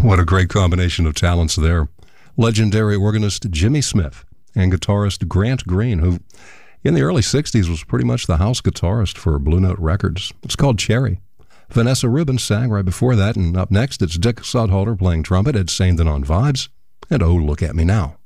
What a great combination of talents there. Legendary organist Jimmy Smith and guitarist Grant Green, who in the early 60s was pretty much the house guitarist for Blue Note Records. It's called Cherry. Vanessa Rubin sang right before that, and up next it's Dick Sudhalter playing trumpet, Ed Saindon on vibes, and Oh, Look at Me Now.